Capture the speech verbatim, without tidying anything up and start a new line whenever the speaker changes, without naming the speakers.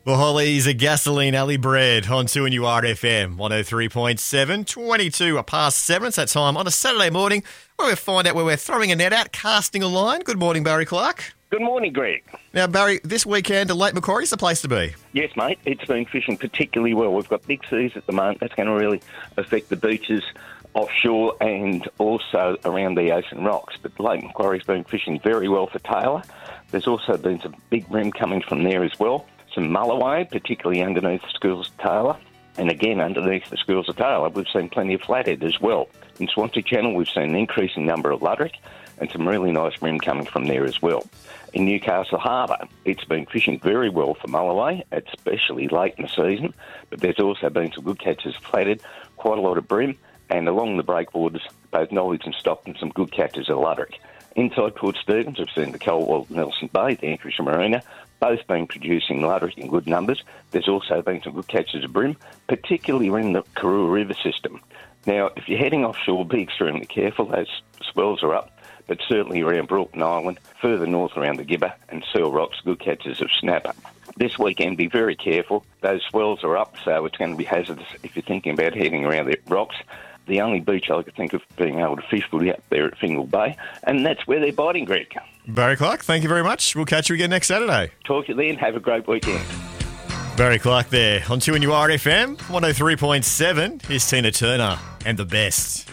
The Hollies are Gasoline Alley Bread on two and U R F M one oh three point seven, twenty-two past seven. It's that time on a Saturday morning where we find out where we're throwing a net out, casting a line. Good morning, Barry Clark.
Good morning, Greg.
Now, Barry, this weekend, Lake Macquarie's the place to be.
Yes, mate. It's been fishing particularly well. We've got big seas at the moment. That's going to really affect the beaches offshore and also around the ocean rocks. But Lake Macquarie's been fishing very well for tailor. There's also been some big bream coming from there as well. Some mulloway, particularly underneath the schools of tailor. And again, underneath the schools of tailor, we've seen plenty of flathead as well. In Swansea Channel, we've seen an increasing number of luderick and some really nice bream coming from there as well. In Newcastle Harbour, it's been fishing very well for mulloway, especially late in the season, but there's also been some good catches of flathead, quite a lot of bream, and along the breakwaters, both Knowledge and Stockton, some good catches of luderick. Inside Port Stephens, we've seen the Colwell Nelson Bay, the Anchorage Marina, both been producing luderick in good numbers. There's also been some good catches of bream, particularly in the Karoo River system. Now, if you're heading offshore, be extremely careful. Those swells are up, but certainly around Broughton Island, further north around the Gibber and Seal Rocks, good catches of snapper. This weekend, be very careful. Those swells are up, so it's going to be hazardous if you're thinking about heading around the rocks. The only beach I could think of being able to fish would be up there at Fingal Bay, and that's where they're biting, Greg.
Barry Clark, thank you very much. We'll catch you again next Saturday.
Talk to you then. Have a great weekend.
Barry Clark there on two and U R F M one oh three point seven. Here's Tina Turner and The Best.